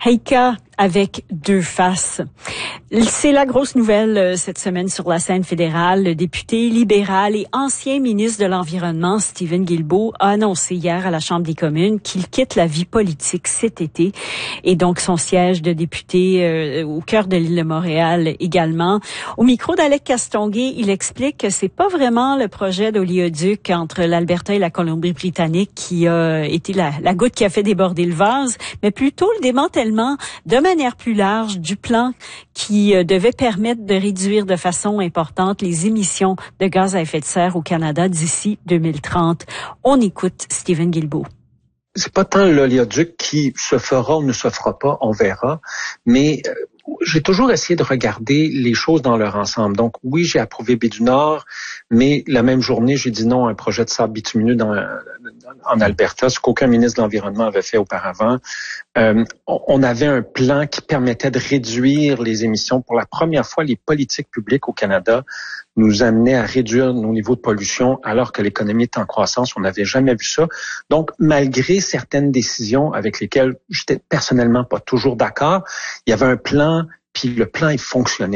Heika avec deux faces. C'est la grosse nouvelle cette semaine sur la scène fédérale. Le député libéral et ancien ministre de l'Environnement, Steven Guilbeault, a annoncé hier à la Chambre des communes qu'il quitte la vie politique cet été et donc son siège de député au cœur de l'île de Montréal également. Au micro d'Alec Castonguay, il explique que c'est pas vraiment le projet d'oléoduc entre l'Alberta et la Colombie-Britannique qui a été la goutte qui a fait déborder le vase, mais plutôt le démantèlement de manière plus large du plan qui devait permettre de réduire de façon importante les émissions de gaz à effet de serre au Canada d'ici 2030. On écoute Steven Guilbeault. C'est pas tant l'oléoduc qui se fera ou ne se fera pas, on verra, mais j'ai toujours essayé de regarder les choses dans leur ensemble. Donc oui, j'ai approuvé Baie du Nord, mais la même journée, j'ai dit non à un projet de sable bitumineux en Alberta, ce qu'aucun ministre de l'Environnement avait fait auparavant. On avait un plan qui permettait de réduire les émissions. Pour la première fois, les politiques publiques au Canada nous amenaient à réduire nos niveaux de pollution alors que l'économie est en croissance. On n'avait jamais vu ça. Donc, malgré certaines décisions avec lesquelles j'étais personnellement pas toujours d'accord, il y avait un plan, puis le plan, il fonctionnait.